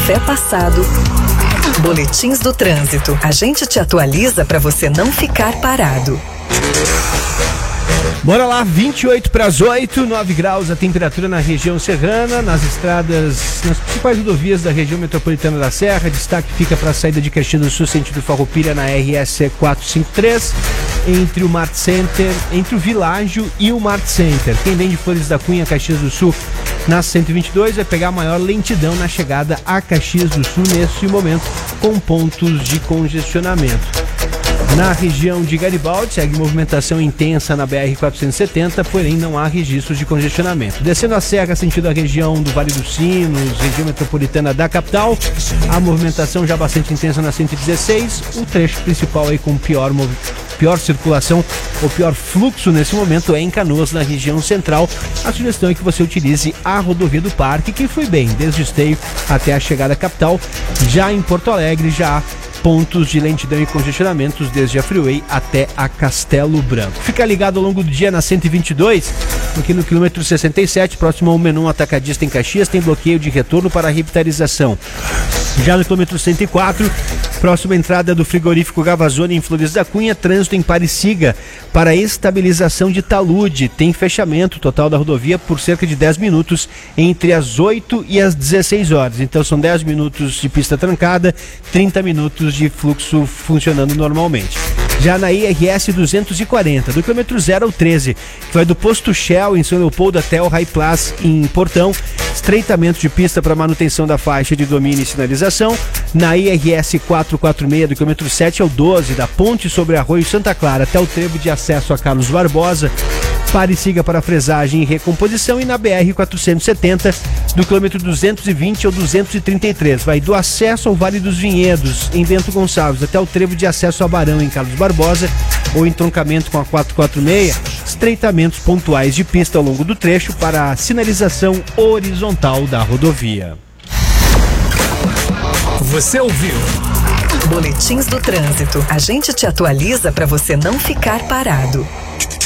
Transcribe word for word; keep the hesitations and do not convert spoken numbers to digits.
café passado. Boletins do trânsito. A gente te atualiza para você não ficar parado. Bora lá, vinte e oito para as oito, nove graus a temperatura na região serrana, nas estradas, nas principais rodovias da região metropolitana da Serra. Destaque fica para a saída de Caxias do Sul, sentido Farroupilha, na R S quatrocentos e cinquenta e três, entre o Mart Center, entre o Világio e o Mart Center. Quem vem de Flores da Cunha, Caxias do Sul, na cento e vinte e dois, vai pegar a maior lentidão na chegada a Caxias do Sul nesse momento, com pontos de congestionamento. Na região de Garibaldi, segue movimentação intensa na B R quatrocentos e setenta, porém não há registros de congestionamento. Descendo a serra, sentido a região do Vale dos Sinos, região metropolitana da capital, a movimentação já bastante intensa na cento e dezesseis, o trecho principal aí com pior, pior circulação, ou pior fluxo nesse momento é em Canoas, na região central. A sugestão é que você utilize a rodovia do Parque, que foi bem, desde o Esteio até a chegada à capital. Já em Porto Alegre, já há pontos de lentidão e congestionamentos desde a Freeway até a Castelo Branco. Fica ligado ao longo do dia na cento e vinte e dois, porque no quilômetro sessenta e sete, próximo ao Menon Atacadista em Caxias, tem bloqueio de retorno para a revitalização. Já no quilômetro cento e quatro, próxima entrada do frigorífico Gavazone em Flores da Cunha, trânsito em Pariciga para estabilização de talude. Tem fechamento total da rodovia por cerca de dez minutos entre as oito e as dezesseis horas. Então são dez minutos de pista trancada, trinta minutos de fluxo funcionando normalmente. Já na I R S duzentos e quarenta, do quilômetro zero ao treze, que vai do posto Shell em São Leopoldo até o High Plus em Portão, estreitamento de pista para manutenção da faixa de domínio e sinalização. Na I R S quatrocentos e quarenta e seis, do quilômetro sete ao doze, da ponte sobre Arroio Santa Clara até o trevo de acesso a Carlos Barbosa, Pariciga para fresagem e recomposição. E na B R quatrocentos e setenta, do quilômetro duzentos e vinte ao duzentos e trinta e três, vai do acesso ao Vale dos Vinhedos em Bento Gonçalves até o trevo de acesso a Barão em Carlos Barbosa, ou entroncamento com a quatrocentos e quarenta e seis, estreitamentos pontuais de pista ao longo do trecho para a sinalização horizontal da rodovia. Você ouviu Boletins do Trânsito. A gente te atualiza para você não ficar parado.